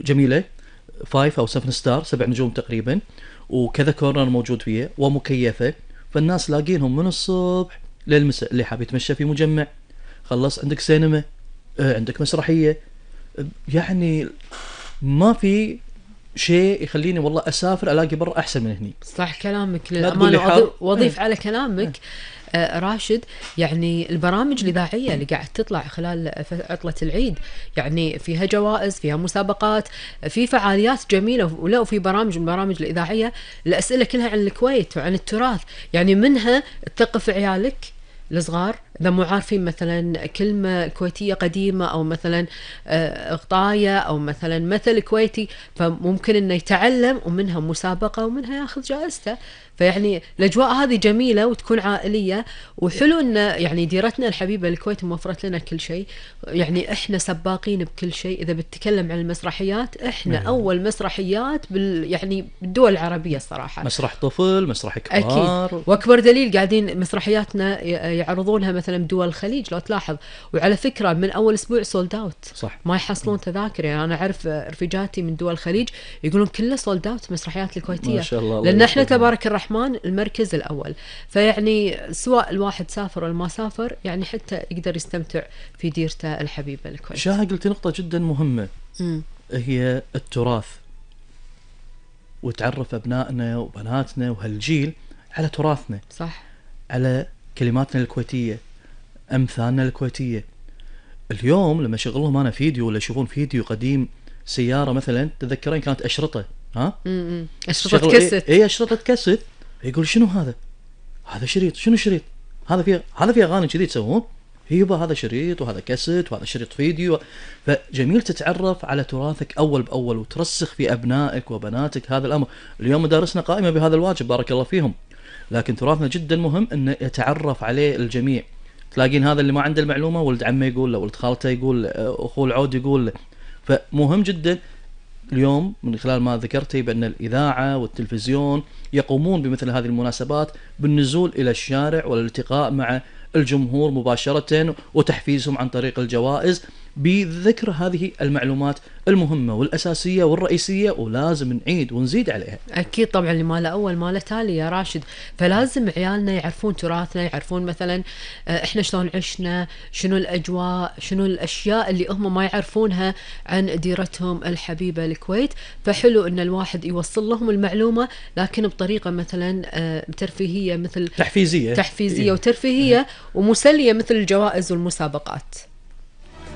جميله 5 أو 7 ستار، 7 نجوم تقريبا، وكذا كورنر موجود فيها ومكيفه، فالناس لاقينهم من الصبح للمساء. اللي حاب يتمشى في مجمع، خلص عندك سينما، عندك مسرحيه، يعني ما في شيء يخليني والله اسافر الاقي برا احسن من هني. صح كلامك لا تقول لي للامانه. حار. واضيف على كلامك راشد، يعني البرامج الإذاعية اللي قاعد تطلع خلال عطلة العيد يعني فيها جوائز، فيها مسابقات، في فعاليات جميلة، ولا في برامج من البرامج الإذاعية الأسئلة كلها عن الكويت وعن التراث، يعني منها تثقف عيالك الصغار إذا مو عارفين مثلا كلمة كويتية قديمة أو مثلا غطاية أو مثلا مثل كويتي، فممكن إنه يتعلم ومنها مسابقة ومنها ياخذ جائزته. فيعني الأجواء هذه جميلة وتكون عائلية، وحلو إن يعني ديرتنا الحبيبة الكويت موفرت لنا كل شيء، يعني إحنا سباقين بكل شيء. إذا بتتكلم عن المسرحيات إحنا أول مسرحيات يعني بالدول العربية الصراحة. مسرح طفل، مسرح كبار. أكيد، وأكبر دليل قاعدين مسرحياتنا يعرضونها مثلا بدول الخليج لو تلاحظ، وعلى فكرة من أول أسبوع سولد أوت، صح، ما يحصلون تذاكر. يعني أنا أعرف رفيجاتي من دول الخليج يقولون كله سولد أوت مسرحيات الكويتية، ما شاء الله، لأن إحنا تبارك الرحمن المركز الأول. فيعني سواء الواحد سافر ولا ما سافر يعني حتى يقدر يستمتع في ديرته الحبيبة الكويت. شاهد قلت نقطة جدا مهمة، هي التراث، وتعرف أبنائنا وبناتنا وهالجيل على تراثنا، صح، على كلماتنا الكويتية، أمثالنا الكويتية. اليوم لما شغلهم أنا فيديو ولا يشوفون فيديو قديم سيارة مثلا، تذكرين كانت أشرطة، أشرطة كست، إيه أشرطة كست، يقول شنو هذا؟ هذا شريط، شنو شريط؟ هذا فيه أغاني كذي تسوون؟ يبا هذا شريط وهذا كاسيت وهذا شريط فيديو. فجميل تتعرف على تراثك أول بأول وترسخ في أبنائك وبناتك هذا الأمر. اليوم مدارسنا قائمة بهذا الواجب بارك الله فيهم، لكن تراثنا جدا مهم أن يتعرف عليه الجميع. تلاقين هذا اللي ما عنده المعلومة ولد عمه يقول له، ولد خالته يقول له، أخوه العود يقول له. فمهم جدا اليوم من خلال ما ذكرتي بأن الإذاعة والتلفزيون يقومون بمثل هذه المناسبات بالنزول إلى الشارع والالتقاء مع الجمهور مباشرة وتحفيزهم عن طريق الجوائز بذكر هذه المعلومات المهمة والأساسية والرئيسية، ولازم نعيد ونزيد عليها. أكيد طبعا، اللي ما له أول ما له تالي يا راشد. فلازم عيالنا يعرفون تراثنا، يعرفون مثلا إحنا شلون عشنا، شنو الأجواء، شنو الأشياء اللي هم ما يعرفونها عن ديرتهم الحبيبة الكويت. فحلو إن الواحد يوصل لهم المعلومة لكن بطريقة مثلا ترفيهية، مثل تحفيزية وترفيهية ومسلية، مثل الجوائز والمسابقات.